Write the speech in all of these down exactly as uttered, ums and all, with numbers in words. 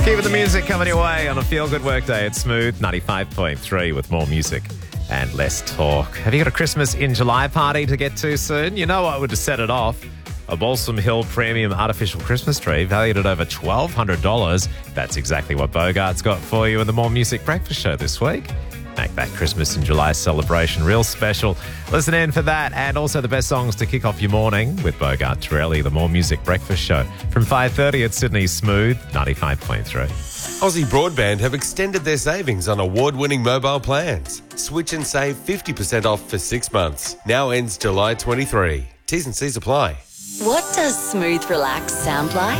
Keeping the music coming your way on a feel-good workday. It's Smooth ninety-five point three with more music and less talk. Have you got a Christmas in July party to get to soon? You know what would set it off? A Balsam Hill Premium Artificial Christmas Tree valued at over twelve hundred dollars. That's exactly what Bogart's got for you in the More Music Breakfast Show this week. Make that Christmas in July celebration real special. Listen in for that and also the best songs to kick off your morning with Bogart Torelli, the More Music Breakfast Show. From five thirty at Sydney's Smooth ninety-five point three. Aussie Broadband have extended their savings on award-winning mobile plans. Switch and save fifty percent off for six months. Now ends July twenty-third. T's and C's apply. What does smooth relax sound like?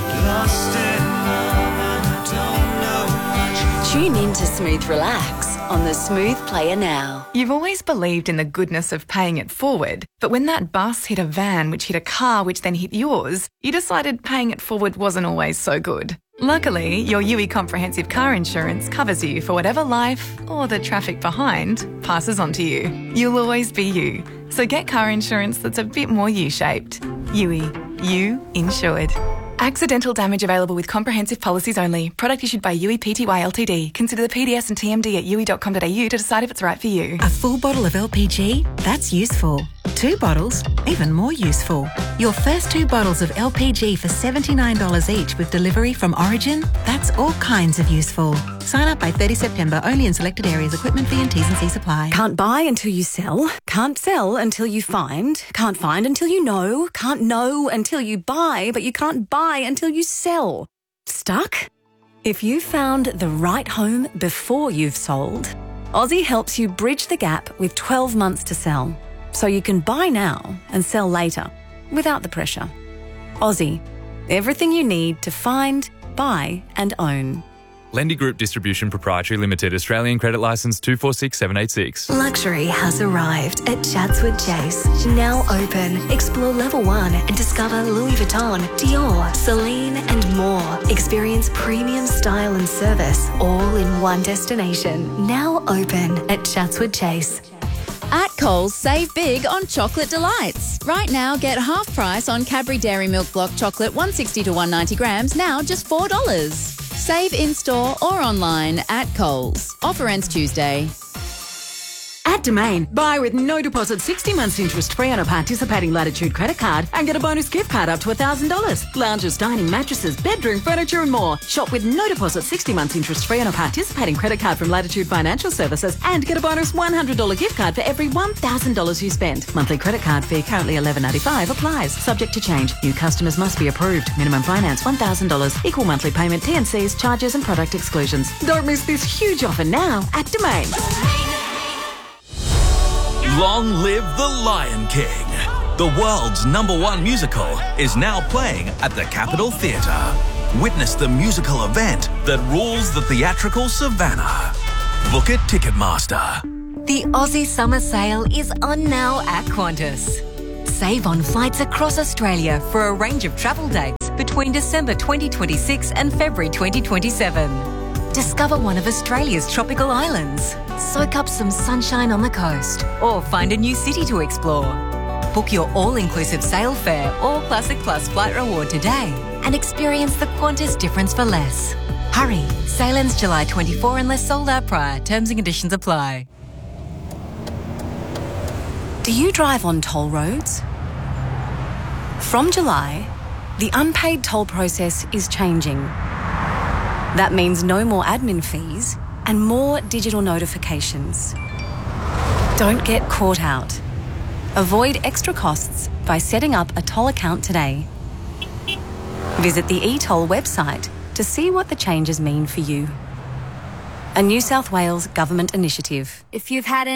Tune in to Smooth Relax on the Smooth Player now. You've always believed in the goodness of paying it forward, but when that bus hit a van which hit a car which then hit yours, you decided paying it forward wasn't always so good. Luckily, your U I Comprehensive Car Insurance covers you for whatever life, or the traffic behind, passes on to you. You'll always be you. So get car insurance that's a bit more U-shaped. U I. You insured. Accidental damage available with comprehensive policies only. Product issued by U I Pty Ltd. Consider the P D S and T M D at u i dot com dot a u to decide if it's right for you. A full bottle of L P G? That's useful. Two bottles? Even more useful. Your first two bottles of L P G for seventy-nine dollars each with delivery from Origin? That's all kinds of useful. Sign up by thirtieth September only in selected areas. Equipment fee and T's and C's apply. Can't buy until you sell. Can't sell until you find. Can't find until you know. Can't know until you buy, but you can't buy until you sell. Stuck? If you found the right home before you've sold, Aussie helps you bridge the gap with twelve months to sell. So you can buy now and sell later without the pressure. Aussie, everything you need to find, buy and own. Lendy Group Distribution Proprietary Limited, Australian Credit Licence two four six seven eight six. Luxury has arrived at Chatswood Chase. Now open. Explore level one and discover Louis Vuitton, Dior, Celine and more. Experience premium style and service all in one destination. Now open at Chatswood Chase. At Coles, save big on chocolate delights. Right now, get half price on Cadbury Dairy Milk Block Chocolate one sixty to one ninety grams, now just four dollars. Save in-store or online at Coles. Offer ends Tuesday. At Domain, buy with no deposit sixty months interest free on a participating Latitude credit card and get a bonus gift card up to one thousand dollars. Lounges, dining, mattresses, bedroom, furniture and more. Shop with no deposit sixty months interest free on a participating credit card from Latitude Financial Services and get a bonus one hundred dollars gift card for every one thousand dollars you spend. Monthly credit card fee currently eleven ninety-five applies. Subject to change. New customers must be approved. Minimum finance one thousand dollars. Equal monthly payment, T and C's, charges and product exclusions. Don't miss this huge offer now at Domain. Long live the Lion King. The world's number one musical is now playing at the Capitol Theatre. Witness the musical event that rules the theatrical savannah. Book at Ticketmaster. The Aussie Summer Sale is on now at Qantas. Save on flights across Australia for a range of travel dates between December twenty twenty-six and February twenty twenty-seven. Discover one of Australia's tropical islands. Soak up some sunshine on the coast or find a new city to explore. Book your all-inclusive sail fare or Classic Plus flight reward today and experience the Qantas difference for less. Hurry, sale ends July twenty-fourth unless sold out prior. Terms and conditions apply. Do you drive on toll roads? From July, the unpaid toll process is changing. That means no more admin fees and more digital notifications. Don't get caught out. Avoid extra costs by setting up a toll account today. Visit the eToll website to see what the changes mean for you. A New South Wales government initiative. If you've had